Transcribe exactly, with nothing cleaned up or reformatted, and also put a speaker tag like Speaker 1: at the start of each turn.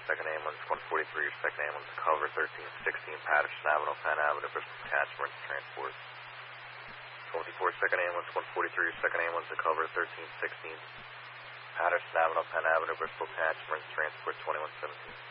Speaker 1: second ambulance, one forty-three, your second ambulance, cover thirteen sixteen, Patterson Avenue, Penn Avenue, Bristol Patch, emergency transport. twenty-four, second ambulance, one forty-three, your second ambulance, cover thirteen sixteen, Patterson Avenue, Penn Avenue, Bristol Patch, emergency transport, twenty-one seventeen.